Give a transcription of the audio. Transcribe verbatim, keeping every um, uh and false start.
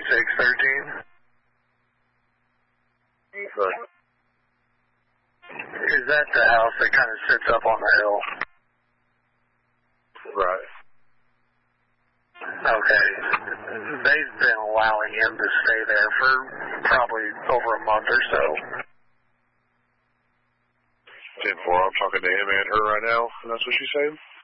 six thirteen. Right. Is that the house that kind of sits up on the hill? Right. Okay. They've been allowing him to stay there for probably over a month or so. ten four, I'm talking to him and her right now, and that's what she's saying?